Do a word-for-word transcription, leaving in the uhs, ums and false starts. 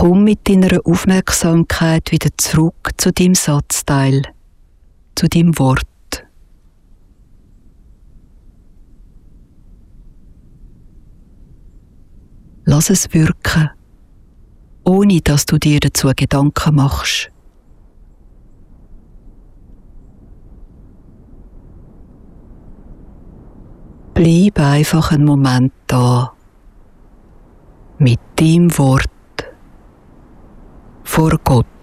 Komm mit deiner Aufmerksamkeit wieder zurück zu deinem Satzteil, zu deinem Wort. Lass es wirken, ohne dass du dir dazu Gedanken machst. Bleib einfach einen Moment da, mit deinem Wort vor Gott.